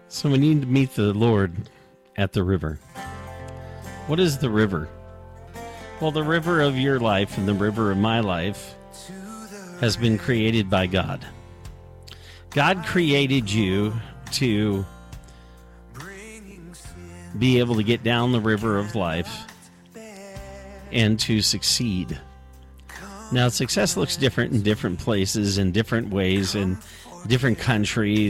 So we need to meet the Lord at the river. What is the river? Well, the river of your life and the river of my life has been created by God. God created you to be able to get down the river of life and to succeed. Now, success looks different in different places, in different ways, in different countries.